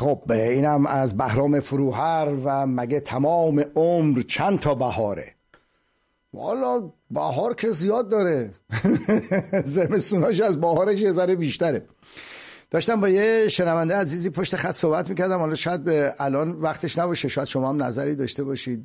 خب اینم از بهرام فروهر و مگه تمام عمر چند تا بهاره. والا بهار که زیاد داره زمستوناش از بهارش یه ذره بیشتره. داشتم با یه شنونده عزیزی پشت خط صحبت میکردم، حالا شاید الان وقتش نباشه، شاید شما هم نظری داشته باشید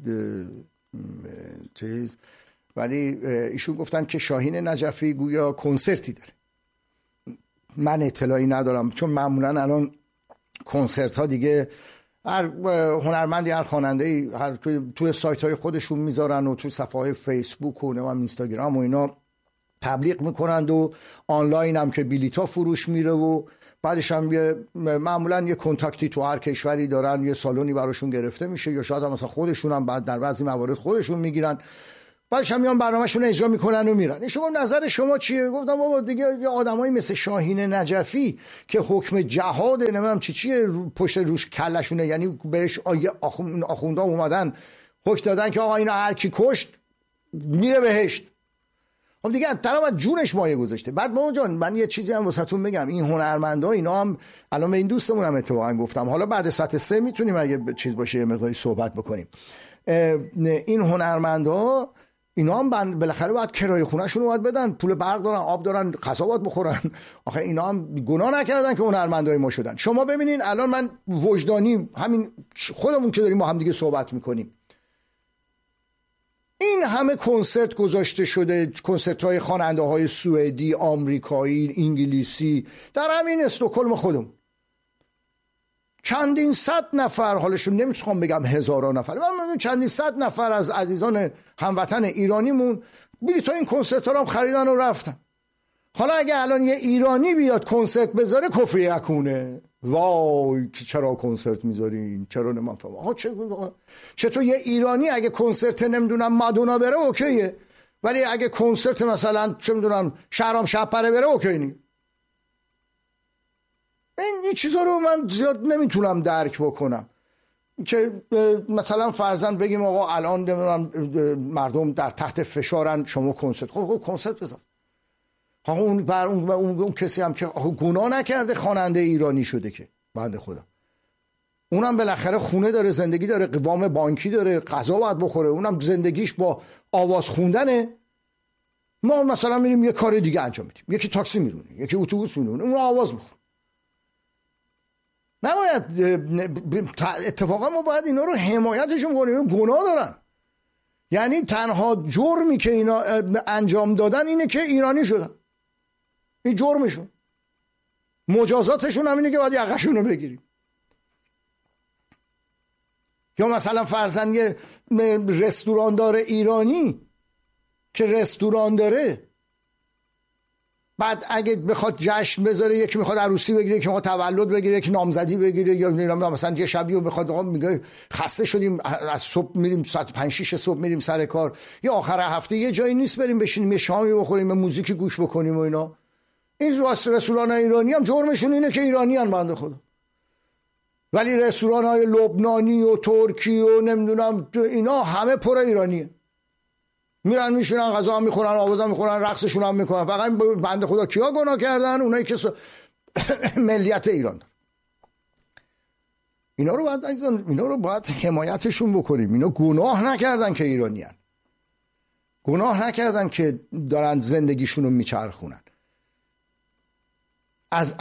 ولی ایشون گفتن که شاهین نجفی گویا کنسرتی داره. من اطلاعی ندارم، چون معمولا الان کنسرت ها دیگه هر هنرمندی، هر خواننده‌ای هر توی سایت های خودشون میذارن و توی صفحه های فیسبوک و اینستاگرام و اینا تبلیغ میکنند و آنلاین هم که بلیطا فروش میره و بعدش هم معمولا یه کنتاکتی تو هر کشوری دارن، یه سالونی براشون گرفته میشه یا شاید هم مثلا خودشون هم بعد در بعضی موارد خودشون میگیرن، بعدش هم میان برنامه‌شون اجرا میکنن و میرن. شما نظر شما چیه؟ گفتم بابا دیگه یه آدمایی مثل شاهین نجفی که حکم جهاد نمیدونم چیه پشت روش کلشونه، یعنی بهش آخوندا اومدن حکم دادن که آقا اینا هر کی کشت میره بهشت. خب دیگه طرف جونش مایه گذاشته. بعد بابا جان من یه چیزی هم واسهتون بگم، این هنرمندا اینا هم الان به این دوستمون هم اتفاقا گفتم، حالا بعد ساعت 3 میتونیم اگه چیز باشه یه مقداری صحبت بکنیم. این هنرمندا اینا هم بالاخره باید کرایه خونه‌شون رو باید بدن، پول برق دارن، آب دارن، غذا باید بخورن. آخه اینا هم گناه نکردن که هنرمندای ما شدن. شما ببینین الان من وجدانی همین خودمون که داریم ما هم دیگه صحبت میکنیم، این همه کنسرت گذاشته شده، کنسرت های خواننده های سوئدی، آمریکایی، انگلیسی در همین استکهلم خودمون، چندین صد نفر، حالشون نمیتونم بگم هزاران نفر، من چندین صد نفر از عزیزان هموطن ایرانیمون بلیط این کنسرت ها رو هم خریدن و رفتن. حالا اگه الان یه ایرانی بیاد کنسرت بذاره کفر یکونه، وای چرا کنسرت میذارین، چرا نمیفهمم. آها چطور یه ایرانی اگه کنسرت نمیدونم مادونا بره اوکیه، ولی اگه کنسرت مثلا چه میدونم شهرام شب‌پره بره اوکی نی. این چیزا رو من زیاد نمیتونم درک بکنم که مثلا فرضاً بگیم آقا الان نمیدونم مردم در تحت فشارن، شما کنسرت خب کنسرت بزن. اون کسی هم که گناه نکرده خواننده ایرانی شده که بنده خدا، اونم بالاخره خونه داره، زندگی داره، قوام بانکی داره، غذا باید بخوره، اونم زندگیش با آواز خوندنه. ما مثلا میریم یه کار دیگه انجام میدیم، یکی تاکسی میرونه، یکی اتوبوس میرونه، اون آواز میخوره. نباید اتفاقا ما باید اینا رو حمایتشون کنیم، گناه دارن. یعنی تنها جرمی که اینا انجام دادن اینه که ایرانی شدن، این جرمشون، مجازاتشون هم اینه که باید یقشون رو بگیریم. یا مثلا فرضاً یه رستوراندار ایرانی که رستوران داره، بعد اگه بخواد جشن بذاره، یکی میخواد عروسی بگیره، یکی میخواد تولد بگیره، یکی نامزدی بگیره، یا مثلا یه شبیه میخواد میگه خسته شدیم از صبح میریم ساعت 5 6 صبح میریم سر کار، یا آخر هفته یه جایی نیست بریم بشینیم یه شامی بخوریم، یه موزیکی گوش بکنیم و اینا. این رستوران ایرانی هم جرمشون اینه که ایرانی ان بنده خدا، ولی رستوران های لبنانی و ترکی و نمیدونم اینا همه پر ایرانیه، میرن میشونن غذا هم میخورن، آواز هم میخورن، رقصشون هم میکنن. فقط بنده خدا کیا گناه کردن؟ اونایی که ملیت ایران دارن. اینا رو باید حمایتشون بکنیم. اینا گناه نکردن که ایرانیان، گناه نکردن که دارن زندگیشون رو میچرخونن. از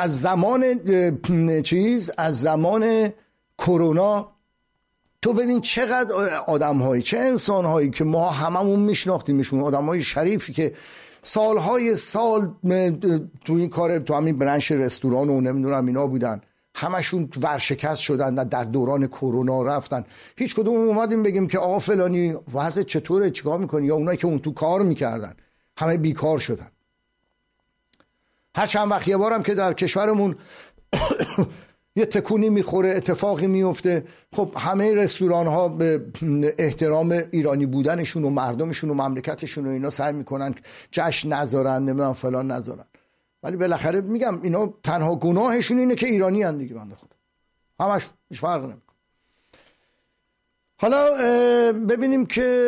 زمان کرونا تو ببین چقدر آدم‌هایی، چه انسان‌هایی که ما هممون میشناختیمشون، آدم‌های شریفی که سالهای سال تو این کار، تو همین برنش رستوران و نمیدونم اینا بودن، همشون ورشکست شدن، در دوران کرونا رفتن. هیچ کدوم اومدیم بگیم که آقا فلانی وضع چطوره، چیکار میکنی؟ یا اونایی که اون تو کار میکردن همه بیکار شدن. هر چند وقت یه بارم که در کشورمون یه تکونی میخوره، اتفاقی میفته، خب همه رستوران ها به احترام ایرانی بودنشون و مردمشون و مملکتشون و اینا سعی میکنن جشن نذارن، نمیدونم فلان نذارن، ولی بالاخره میگم اینا تنها گناهشون اینه که ایرانی هن دیگه بنده خدا، همش هیچ فرق نمیکنه. حالا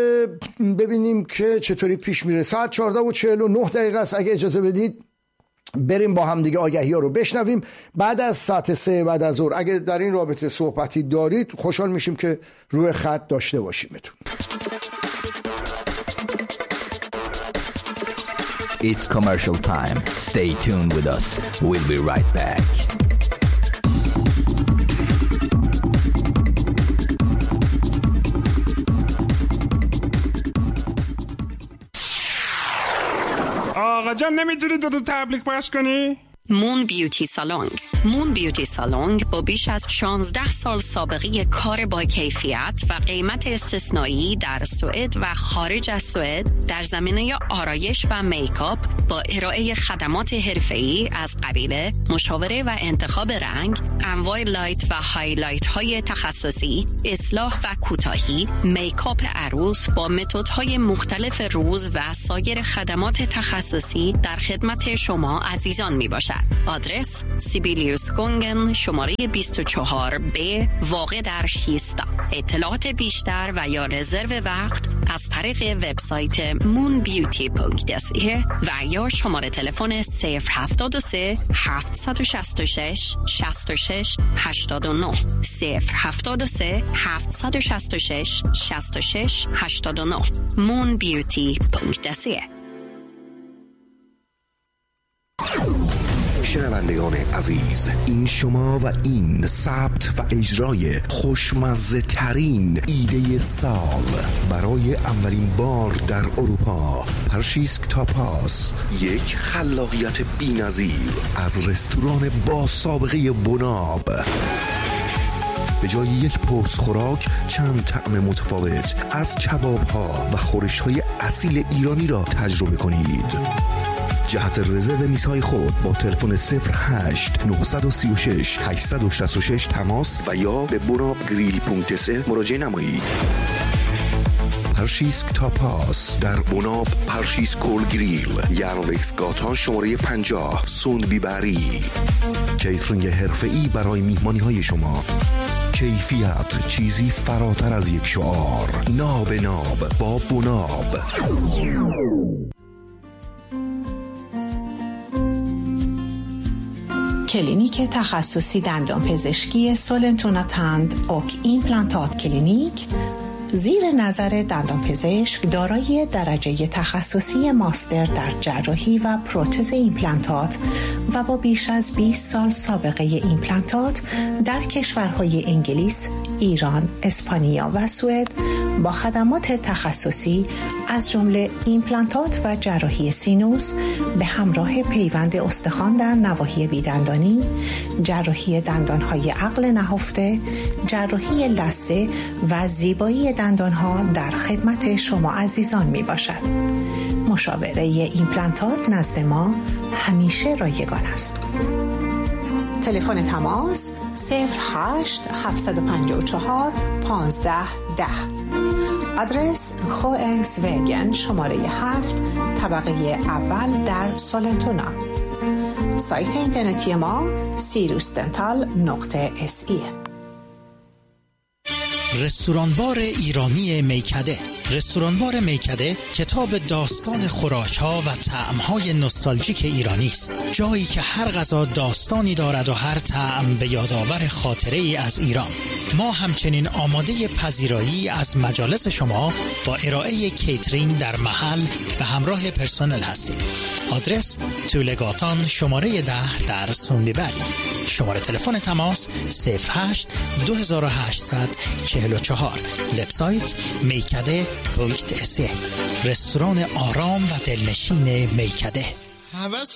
ببینیم که چطوری پیش میره. ساعت 14:49 است. اگه اجازه بدید بریم با هم دیگه آگهی‌ها رو بشنویم. بعد از ساعت 3 بعد از ظهر اگه در این رابطه صحبتی دارید خوشحال میشیم که روی خط داشته باشیمتون. It's commercial time. Stay tuned with us. We'll be right back. آقا جان نمیتونی دو تبلیغ پخش کنی؟ مون بیوتی سالونگ. مون بیوتی سالونگ با بیش از 16 سال سابقه کار با کیفیت و قیمت استثنایی در سوئد و خارج از سوئد در زمینه آرایش و میکاپ با ارائه خدمات حرفه‌ای از قبیل مشاوره و انتخاب رنگ، انواع لایت و هایلایت های تخصصی، اصلاح و کوتاهی، میکاپ عروس با متدهای مختلف روز و سایر خدمات تخصصی در خدمت شما عزیزان می باشد. آدرس سیبیلیوس گونگن شماره 24B واقع در شیستا. اطلاعات بیشتر و یا رزرو وقت از طریق وبسایت moonbeauty.se و یا شماره تلفن 073 766 66 89 073 766 66 89 moonbeauty.se. شنوندگان عزیز، این شما و این ثبت و اجرای خوشمزه ترین ایده سال برای اولین بار در اروپا. پرشیسک تاپاس، یک خلاقیت بی‌نظیر از رستوران با سابقه بناب. به جای یک پرس خوراک چند طعم متفاوت از کباب ها و خورش های اصیل ایرانی را تجربه کنید. جهت رزرو میزهای خود با تلفن 08 936 866 تماس و یا به bonabgrill.se مراجعه نمایید. پرشیسک تاپاس در بناب پرشیسک گریل، یانوکس گاتان شماره 50 سوندبی بری. کیترینگ حرفه‌ای برای میهمانی های شما. کیفیت چیزی فراتر از یک شعار. ناب ناب با بناب. کلینیک تخصصی دندانپزشکی سولنتوناتند اوک ایمپلانتات کلینیک زیر نظر دندانپزشک دارای درجه تخصصی ماستر در جراحی و پروتز ایمپلانتات و با بیش از 20 سال سابقه ایمپلانتات در کشورهای انگلیس، ایران، اسپانیا و سوئد با خدمات تخصصی از جمله ایمپلانتات و جراحی سینوس به همراه پیوند استخوان در نواحی بیدندانی، جراحی دندانهای عقل نهفته، جراحی لثه و زیبایی دندانها در خدمت شما عزیزان می باشد. مشاوره ایمپلانتات نزد ما همیشه رایگان است. تلفن تماس 08 754 1510. آدرس خوانگس وگن شماره 7 طبقه اول در سولنتونا. سایت اینترنتی ما sirusdental.se. رستورانبار ایرانی میکده. رستورانبار میکده کتاب داستان خوراک‌ها و طعم‌های نوستالژیک ایرانی است. جایی که هر غذا داستانی دارد و هر طعم به یادآور خاطره‌ای از ایران. ما همچنین آماده پذیرایی از مجالس شما با ارائه کیترینگ در محل به همراه پرسنل هستیم. آدرس تولگاتان شماره 10 در سوندیبری. شماره تلفن تماس 08 2844. وبسایت میکده.se. رستوران آرام و دلنشین میکده.